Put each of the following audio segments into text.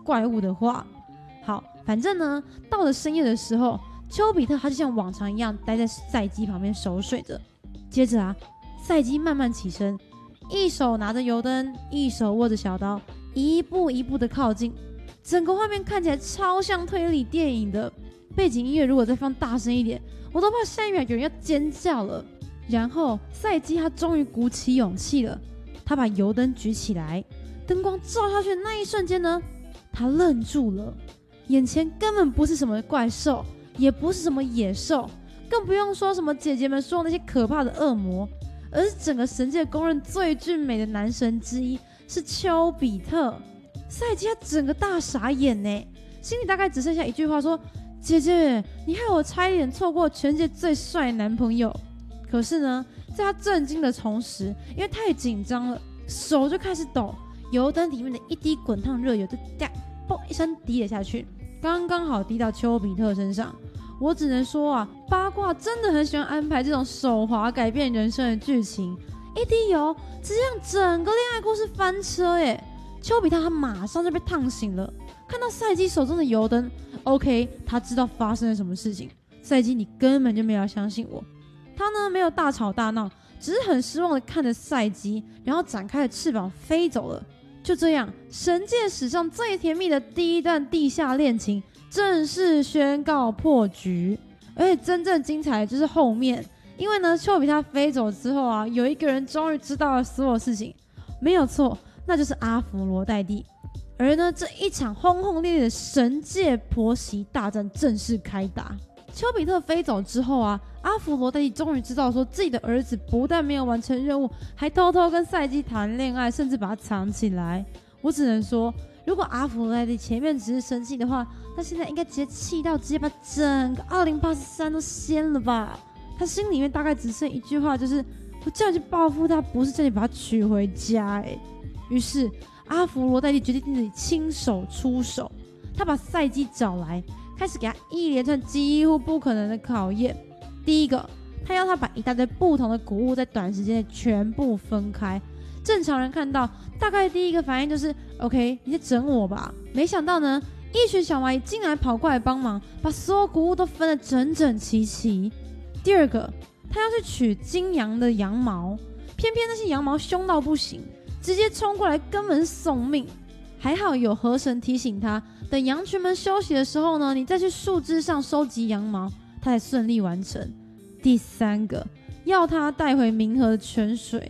怪物的话。好，反正呢，到了深夜的时候，丘比特他就像往常一样待在赛姬旁边熟睡着。接着啊，赛姬慢慢起身，一手拿着油灯，一手握着小刀，一步一步的靠近。整个画面看起来超像推理电影的，背景音乐如果再放大声一点，我都怕下一秒有人要尖叫了。然后赛姬他终于鼓起勇气了，他把油灯举起来，灯光照下去的那一瞬间呢，他愣住了。眼前根本不是什么怪兽，也不是什么野兽，更不用说什么姐姐们说的那些可怕的恶魔，而是整个神界公认最俊美的男神之一，是丘比特。赛姬他整个大傻眼呢，心里大概只剩下一句话说：姐姐，你害我差一点错过全世界最帅的男朋友。可是呢，在他震惊的同时，因为太紧张了，手就开始抖，油灯里面的一滴滚烫热油就嘣一声滴了下去，刚刚好滴到丘比特身上。我只能说啊，八卦真的很喜欢安排这种手滑改变人生的剧情，一滴油直接让整个恋爱故事翻车耶。丘比特他马上就被烫醒了，看到赛姬手中的油灯 ，OK， 他知道发生了什么事情。赛姬，你根本就没有相信我。他呢没有大吵大闹，只是很失望的看着赛姬，然后展开了翅膀飞走了。就这样，神界史上最甜蜜的第一段地下恋情正式宣告破局。而且真正精彩的就是后面，因为呢，丘比特飞走之后啊，有一个人终于知道了所有事情，没有错，那就是阿佛罗代蒂。而呢，这一场轰轰烈烈的神界婆媳大战正式开打。丘比特飞走之后啊，阿佛罗代蒂终于知道说自己的儿子不但没有完成任务，还偷偷跟赛姬谈恋爱，甚至把他藏起来。我只能说，如果阿佛罗代蒂前面只是生气的话，那现在应该直接气到直接把整个2083都掀了吧。他心里面大概只剩一句话，就是我叫你去报复他，不是叫你把他娶回家。于是阿佛罗代蒂决定自己亲手出手，他把赛姬找来，开始给他一连串几乎不可能的考验。第一个，他要他把一大堆不同的谷物在短时间内全部分开。正常人看到，大概第一个反应就是 OK， 你在整我吧。没想到呢，一群小蚂蚁竟然跑过来帮忙，把所有谷物都分得整整齐齐。第二个，他要去取金羊的羊毛，偏偏那些羊毛凶到不行，直接冲过来根本是送命。还好有河神提醒他，等羊群们休息的时候呢，你再去树枝上收集羊毛，他才顺利完成。第三个，要他带回冥河的泉水。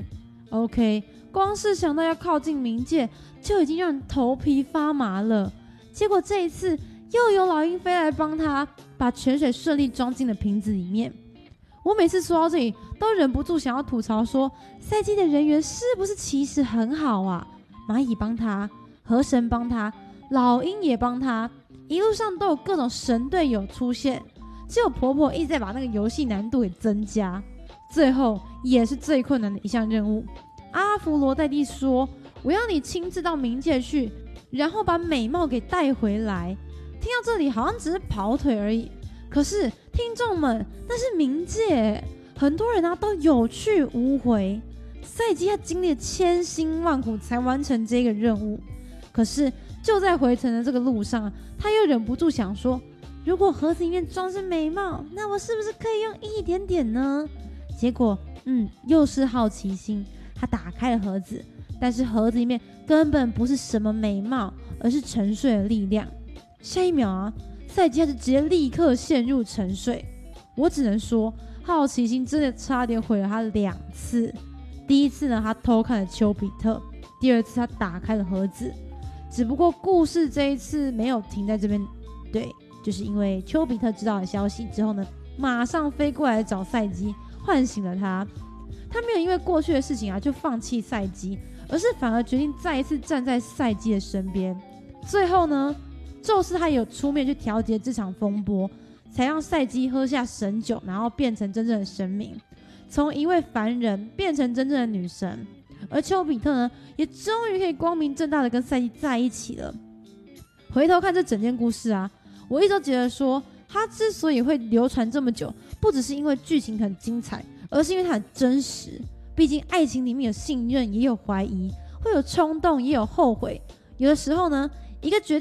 OK， 光是想到要靠近冥界就已经让人头皮发麻了，结果这一次又有老鹰飞来帮他，把泉水顺利装进了瓶子里面。我每次说到这里都忍不住想要吐槽说，赛姬的人缘是不是其实很好啊？蚂蚁帮他，河神帮他，老鹰也帮他，一路上都有各种神队友出现，只有婆婆一直在把那个游戏难度给增加。最后也是最困难的一项任务，阿佛罗代蒂说，我要你亲自到冥界去，然后把美貌给带回来。听到这里好像只是跑腿而已，可是听众们，那是冥界，很多人都有去无回。赛姬他经历了千辛万苦才完成这个任务，可是就在回程的这个路上，他又忍不住想说，如果盒子里面装是美貌，那我是不是可以用一点点呢？结果又是好奇心，他打开了盒子，但是盒子里面根本不是什么美貌，而是沉睡的力量。下一秒啊，赛姬就直接立刻陷入沉睡。我只能说，好奇心真的差点毁了他2次。第一次呢，他偷看了丘比特；第二次他打开了盒子。只不过故事这一次没有停在这边，对，就是因为丘比特知道了消息之后呢，马上飞过来找赛姬，唤醒了他。他没有因为过去的事情就放弃赛姬，而是反而决定再一次站在赛姬的身边。最后呢，宙斯他也有出面去调节这场风波，才让赛姬喝下神酒，然后变成真正的神明，从一位凡人变成真正的女神。而丘比特呢，也终于可以光明正大的跟赛姬在一起了。回头看这整件故事啊，我一直都觉得说，它之所以会流传这么久，不只是因为剧情很精彩，而是因为它很真实。毕竟爱情里面有信任，也有怀疑，会有冲动，也有后悔。有的时候呢，一个决定